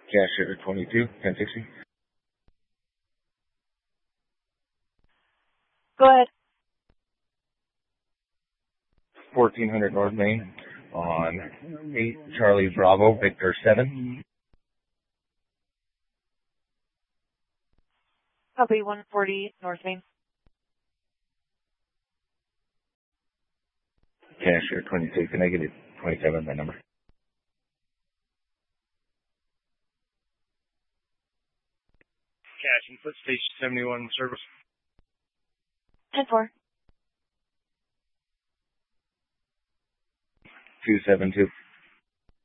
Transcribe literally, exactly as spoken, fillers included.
Cashier twenty-two, ten sixty. Go ahead. fourteen hundred North Main on eight Charlie Bravo, Victor seven. Copy one forty North Main. Cashier twenty-two, can I get it? twenty-seven, that number. Cash input station seventy-one service. ten four. two seven two.